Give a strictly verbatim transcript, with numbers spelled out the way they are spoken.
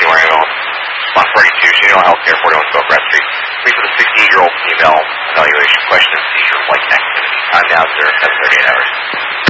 Nancy Randall, spot forty-two, Shenandoah Healthcare, forty-one Spoke Rat Street. Please for the sixty-eight-year-old female evaluation question of seizure-like activity. Time now, sir, seven thirty-eight hours.